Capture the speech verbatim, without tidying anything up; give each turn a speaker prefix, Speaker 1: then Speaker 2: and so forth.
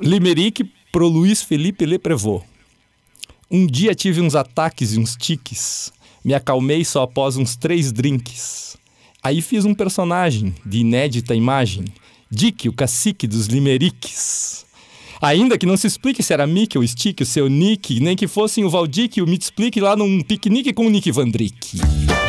Speaker 1: Limerick pro Luiz Felipe Leprevô. Um dia tive uns ataques e uns tiques. Me acalmei só após uns três drinks. Aí fiz um personagem de inédita imagem. Dick, o cacique dos limeriques. Ainda que não se explique se era Mickey ou Stick, o seu nick, nem que fossem o Valdick e o Me Explique lá num piquenique com o Nick Van Drick.